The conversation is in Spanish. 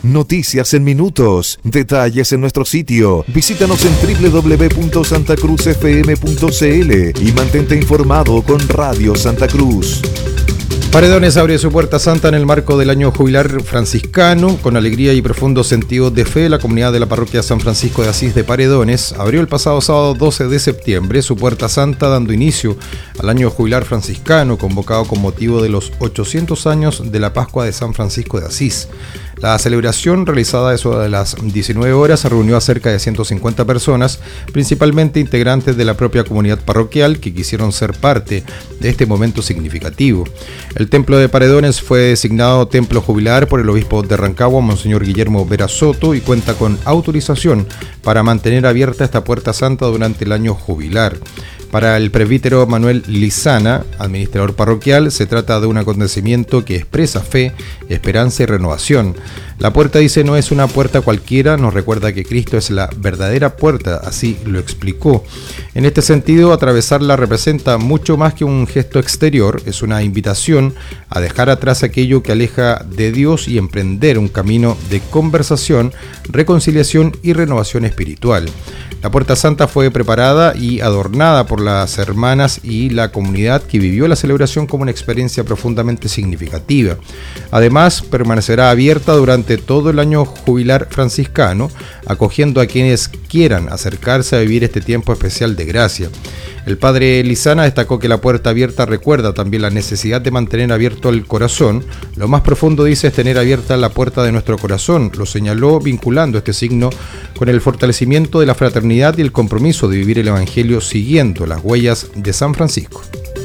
Noticias en minutos, detalles en nuestro sitio. Visítanos en www.santacruzfm.cl y mantente informado con Radio Santa Cruz. Paredones abre su puerta santa en el marco del año jubilar franciscano. Con alegría y profundo sentido de fe, la comunidad de la parroquia San Francisco de Asís de Paredones abrió el pasado sábado 12 de septiembre su puerta santa, dando inicio al año jubilar franciscano, convocado con motivo de los 800 años de la Pascua de San Francisco de Asís. La celebración, realizada a eso de las 19 horas, reunió a cerca de 150 personas, principalmente integrantes de la propia comunidad parroquial que quisieron ser parte de este momento significativo. El templo de Paredones fue designado templo jubilar por el obispo de Rancagua, Monseñor Guillermo Vera Soto, y cuenta con autorización para mantener abierta esta puerta santa durante el año jubilar. Para el presbítero Manuel Lizana, administrador parroquial, se trata de un acontecimiento que expresa fe, esperanza y renovación. La puerta, dice, no es una puerta cualquiera, nos recuerda que Cristo es la verdadera puerta, así lo explicó. En este sentido, atravesarla representa mucho más que un gesto exterior, es una invitación a dejar atrás aquello que aleja de Dios y emprender un camino de conversación, reconciliación y renovación espiritual. La Puerta Santa fue preparada y adornada por las hermanas y la comunidad que vivió la celebración como una experiencia profundamente significativa. Además, permanecerá abierta durante todo el año jubilar franciscano, acogiendo a quienes quieran acercarse a vivir este tiempo especial de gracia. El padre Lizana destacó que la puerta abierta recuerda también la necesidad de mantener abierto el corazón. Lo más profundo, dice, es tener abierta la puerta de nuestro corazón. Lo señaló vinculando este signo con el fortalecimiento de la fraternidad y el compromiso de vivir el Evangelio siguiendo las huellas de San Francisco.